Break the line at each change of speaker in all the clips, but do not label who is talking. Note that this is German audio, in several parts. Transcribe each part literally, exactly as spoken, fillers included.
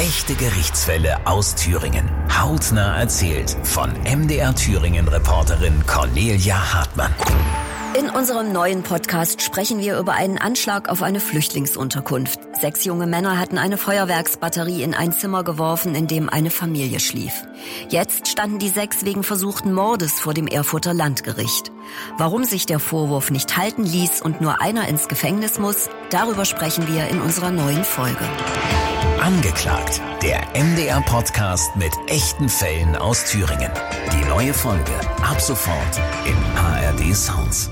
Echte Gerichtsfälle aus Thüringen. Hautnah erzählt von M D R Thüringen-Reporterin Cornelia Hartmann.
In unserem neuen Podcast sprechen wir über einen Anschlag auf eine Flüchtlingsunterkunft. Sechs junge Männer hatten eine Feuerwerksbatterie in ein Zimmer geworfen, in dem eine Familie schlief. Jetzt standen die sechs wegen versuchten Mordes vor dem Erfurter Landgericht. Warum sich der Vorwurf nicht halten ließ und nur einer ins Gefängnis muss, darüber sprechen wir in unserer neuen Folge.
Angeklagt, der M D R-Podcast mit echten Fällen aus Thüringen. Die neue Folge ab sofort im A R D Sounds.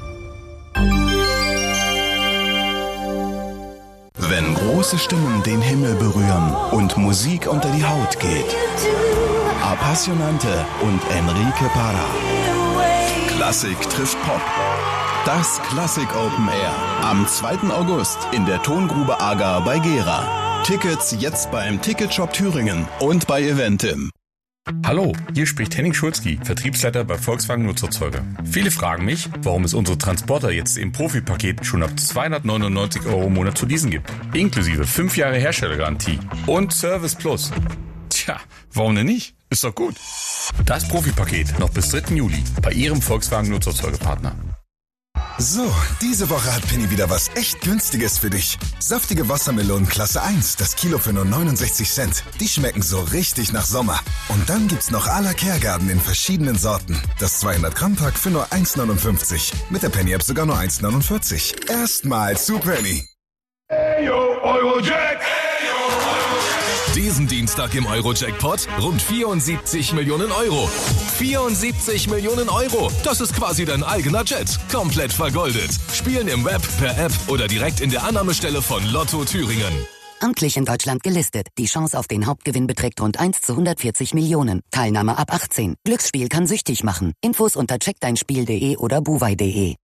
Wenn große Stimmen den Himmel berühren und Musik unter die Haut geht. Appassionante und Enrique Parra. Klassik trifft Pop. Das Klassik Open Air am zweiten August in der Tongrube Agar bei Gera. Tickets jetzt beim Ticketshop Thüringen und bei Eventim.
Hallo, hier spricht Henning Schulzki, Vertriebsleiter bei Volkswagen Nutzerzeuger. Viele fragen mich, warum es unsere Transporter jetzt im Profi-Paket schon ab zweihundertneunundneunzig Euro im Monat zu leasen gibt. Inklusive fünf Jahre Herstellergarantie und Service Plus. Tja, warum denn nicht? Ist doch gut. Das Profi-Paket noch bis dritten Juli bei Ihrem Volkswagen Nutzerzeugerpartner.
So, diese Woche hat Penny wieder was echt Günstiges für dich. Saftige Wassermelonen Klasse eins, das Kilo für nur neunundsechzig Cent. Die schmecken so richtig nach Sommer. Und dann gibt's noch à la Kehrgarten in verschiedenen Sorten. Das zweihundert Gramm Pack für nur eins neunundfünfzig. Mit der Penny-App sogar nur eins neunundvierzig. Erstmal zu Penny.
Hey yo, Eurojack!
Diesen Dienstag im Euro-Jackpot rund vierundsiebzig Millionen Euro. vierundsiebzig Millionen Euro. Das ist quasi dein eigener Jet. Komplett vergoldet. Spielen im Web, per App oder direkt in der Annahmestelle von Lotto Thüringen.
Amtlich in Deutschland gelistet. Die Chance auf den Hauptgewinn beträgt rund eins zu hundertvierzig Millionen. Teilnahme ab achtzehn. Glücksspiel kann süchtig machen. Infos unter check dein spiel punkt de oder buwei punkt de.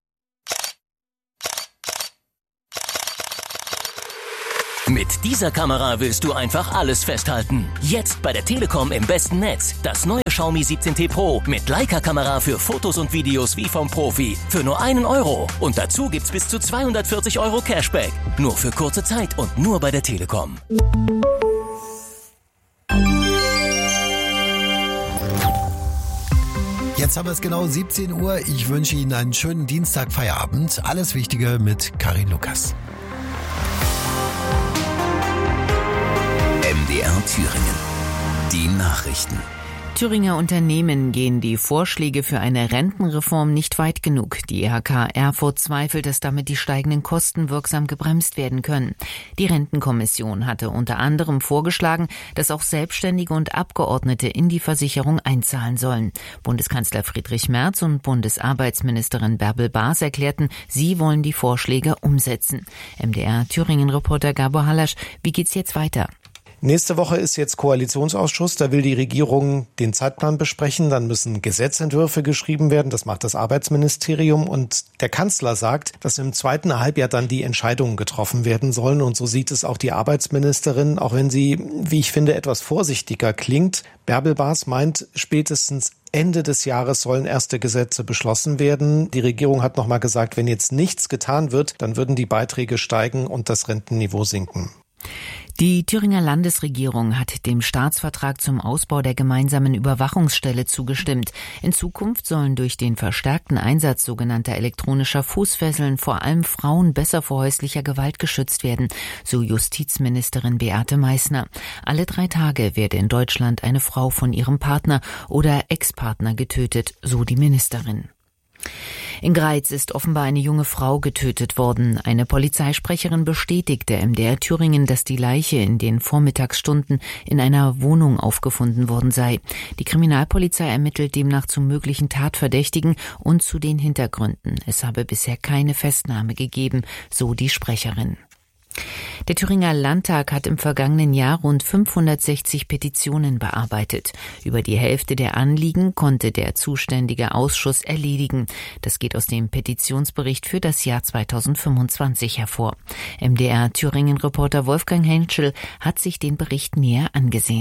Mit dieser Kamera willst du einfach alles festhalten. Jetzt bei der Telekom im besten Netz. Das neue Xiaomi siebzehn T Pro mit Leica-Kamera für Fotos und Videos wie vom Profi. Für nur einen Euro. Und dazu gibt's bis zu zweihundertvierzig Euro Cashback. Nur für kurze Zeit und nur bei der Telekom.
Jetzt haben wir es genau siebzehn Uhr. Ich wünsche Ihnen einen schönen Dienstag-Feierabend. Alles Wichtige mit Karin Lukas.
M D R Thüringen. Die Nachrichten.
Thüringer Unternehmen gehen die Vorschläge für eine Rentenreform nicht weit genug. Die I H K Erfurt zweifelt, dass damit die steigenden Kosten wirksam gebremst werden können. Die Rentenkommission hatte unter anderem vorgeschlagen, dass auch Selbstständige und Abgeordnete in die Versicherung einzahlen sollen. Bundeskanzler Friedrich Merz und Bundesarbeitsministerin Bärbel Baas erklärten, sie wollen die Vorschläge umsetzen. M D R Thüringen-Reporter Gabor Hallasch, wie geht's jetzt weiter?
Nächste Woche ist jetzt Koalitionsausschuss, da will die Regierung den Zeitplan besprechen, dann müssen Gesetzentwürfe geschrieben werden, das macht das Arbeitsministerium und der Kanzler sagt, dass im zweiten Halbjahr dann die Entscheidungen getroffen werden sollen und so sieht es auch die Arbeitsministerin, auch wenn sie, wie ich finde, etwas vorsichtiger klingt. Bärbel Baas meint, spätestens Ende des Jahres sollen erste Gesetze beschlossen werden. Die Regierung hat nochmal gesagt, wenn jetzt nichts getan wird, dann würden die Beiträge steigen und das Rentenniveau sinken.
Die Thüringer Landesregierung hat dem Staatsvertrag zum Ausbau der gemeinsamen Überwachungsstelle zugestimmt. In Zukunft sollen durch den verstärkten Einsatz sogenannter elektronischer Fußfesseln vor allem Frauen besser vor häuslicher Gewalt geschützt werden, so Justizministerin Beate Meißner. Alle drei Tage werde in Deutschland eine Frau von ihrem Partner oder Ex-Partner getötet, so die Ministerin. In Greiz ist offenbar eine junge Frau getötet worden. Eine Polizeisprecherin bestätigte M D R Thüringen, dass die Leiche in den Vormittagsstunden in einer Wohnung aufgefunden worden sei. Die Kriminalpolizei ermittelt demnach zu möglichen Tatverdächtigen und zu den Hintergründen. Es habe bisher keine Festnahme gegeben, so die Sprecherin. Der Thüringer Landtag hat im vergangenen Jahr rund fünfhundertsechzig Petitionen bearbeitet. Über die Hälfte der Anliegen konnte der zuständige Ausschuss erledigen. Das geht aus dem Petitionsbericht für das Jahr zweitausendfünfundzwanzig hervor. M D R Thüringen-Reporter Wolfgang Henschel hat sich den Bericht näher angesehen.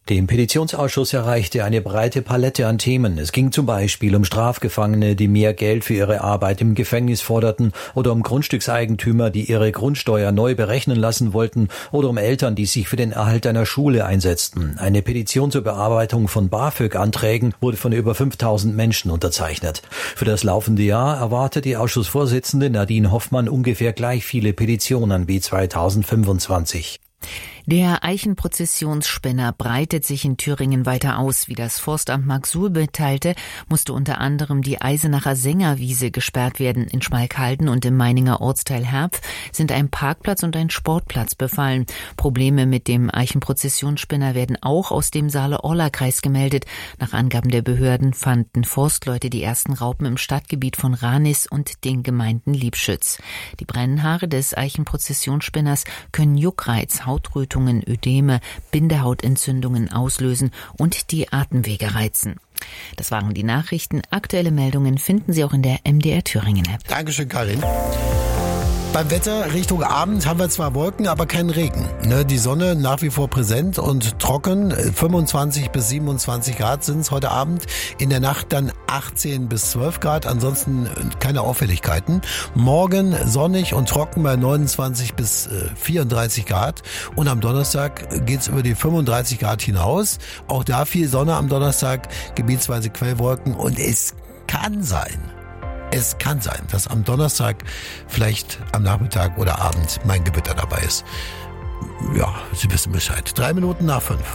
Den Petitionsausschuss erreichte eine breite Palette an Themen. Es ging zum Beispiel um Strafgefangene, die mehr Geld für ihre Arbeit im Gefängnis forderten, oder um Grundstückseigentümer, die ihre Grundsteuer neu berechnen lassen wollten, oder um Eltern, die sich für den Erhalt einer Schule einsetzten. Eine Petition zur Bearbeitung von BAföG-Anträgen wurde von über fünftausend Menschen unterzeichnet. Für das laufende Jahr erwartet die Ausschussvorsitzende Nadine Hoffmann ungefähr gleich viele Petitionen wie zweitausendfünfundzwanzig.
Der Eichenprozessionsspinner breitet sich in Thüringen weiter aus. Wie das Forstamt Marxuhl mitteilte, musste unter anderem die Eisenacher Sängerwiese gesperrt werden. In Schmalkalden und im Meininger Ortsteil Herpf sind ein Parkplatz und ein Sportplatz befallen. Probleme mit dem Eichenprozessionsspinner werden auch aus dem Saale-Orla-Kreis gemeldet. Nach Angaben der Behörden fanden Forstleute die ersten Raupen im Stadtgebiet von Ranis und den Gemeinden Liebschütz. Die Brennhaare des Eichenprozessionsspinners können Juckreiz, Hautrötung, Ödeme, Bindehautentzündungen auslösen und die Atemwege reizen. Das waren die Nachrichten. Aktuelle Meldungen finden Sie auch in der M D R Thüringen App.
Dankeschön, Karin. Beim Wetter Richtung Abend haben wir zwar Wolken, aber keinen Regen. Ne, die Sonne nach wie vor präsent und trocken. fünfundzwanzig bis siebenundzwanzig Grad sind es heute Abend. In der Nacht dann achtzehn bis zwölf Grad. Ansonsten keine Auffälligkeiten. Morgen sonnig und trocken bei neunundzwanzig bis vierunddreißig Grad. Und am Donnerstag geht's über die fünfunddreißig Grad hinaus. Auch da viel Sonne am Donnerstag, gebietsweise Quellwolken. Und es kann sein, Es kann sein, dass am Donnerstag vielleicht am Nachmittag oder Abend mein Gewitter dabei ist. Ja, Sie wissen Bescheid. Drei Minuten nach fünf.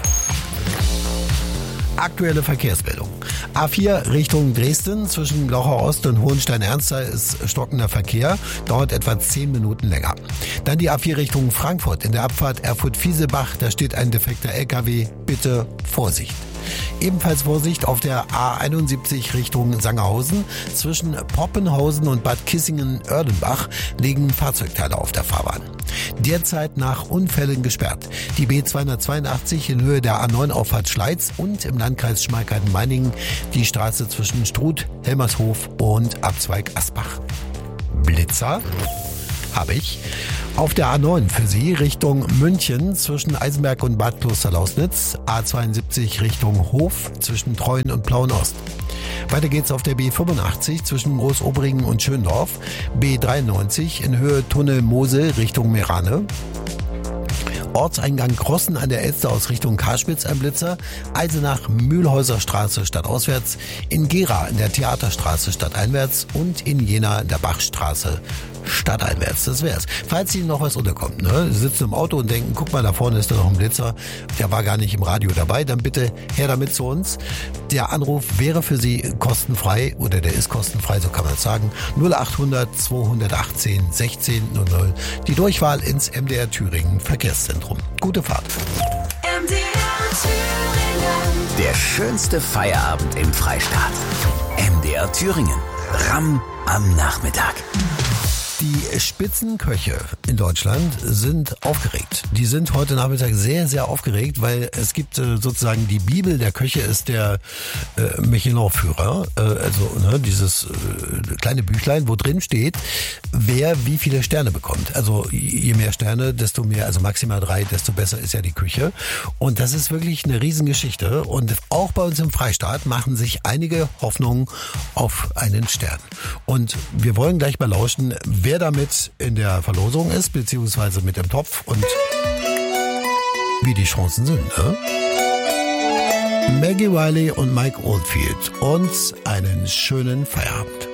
Aktuelle Verkehrsmeldung. A vier Richtung Dresden zwischen Glauchau Ost und Hohenstein-Ernsthal ist stockender Verkehr, dauert etwa zehn Minuten länger. Dann die A vier Richtung Frankfurt in der Abfahrt Erfurt-Fiesebach, da steht ein defekter L K W, bitte Vorsicht. Ebenfalls Vorsicht auf der A einundsiebzig Richtung Sangerhausen. Zwischen Poppenhausen und Bad Kissingen-Oerdenbach liegen Fahrzeugteile auf der Fahrbahn. Derzeit nach Unfällen gesperrt. Die B zweihundertzweiundachtzig in Höhe der A neun Auffahrt Schleiz und im Landkreis Schmalkalden-Meiningen die Straße zwischen Struth, Helmershof und Abzweig Asbach. Blitzer habe ich. Auf der A neun für Sie Richtung München zwischen Eisenberg und Bad Klosterlausnitz. A zweiundsiebzig Richtung Hof zwischen Treuen und Plauen-Ost. Weiter geht's auf der B fünfundachtzig zwischen Großoberingen und Schöndorf. B dreiundneunzig in Höhe Tunnel Mosel Richtung Merane. Ortseingang Krossen an der Elster aus Richtung Karspitz ein Blitzer. Eisenach Mühlhäuser Straße stadtauswärts. In Gera in der Theaterstraße stadteinwärts und in Jena in der Bachstraße stadteinwärts. Das wär's. Falls Ihnen noch was unterkommt, ne? Sie sitzen im Auto und denken, guck mal, da vorne ist da noch ein Blitzer, der war gar nicht im Radio dabei, dann bitte her damit zu uns. Der Anruf wäre für Sie kostenfrei oder der ist kostenfrei, so kann man es sagen. null achthundert zweihundertachtzehn sechzehn null null. Die Durchwahl ins M D R Thüringen Verkehrszentrum. Gute Fahrt.
M D R Thüringen. Der schönste Feierabend im Freistaat. M D R Thüringen. Ramm am Nachmittag.
Die Spitzenköche in Deutschland sind aufgeregt. Die sind heute Nachmittag sehr, sehr aufgeregt, weil es gibt äh, sozusagen die Bibel der Köche ist der äh, Michelin-Führer. Äh, also ne, dieses äh, kleine Büchlein, wo drin steht, wer wie viele Sterne bekommt. Also je mehr Sterne, desto mehr, also maximal drei, desto besser ist ja die Küche. Und das ist wirklich eine Riesengeschichte. Und auch bei uns im Freistaat machen sich einige Hoffnungen auf einen Stern. Und wir wollen gleich mal lauschen, wer damit in der Verlosung ist, beziehungsweise mit dem Topf und wie die Chancen sind. Ne? Maggie Riley und Mike Oldfield. Und einen schönen Feierabend.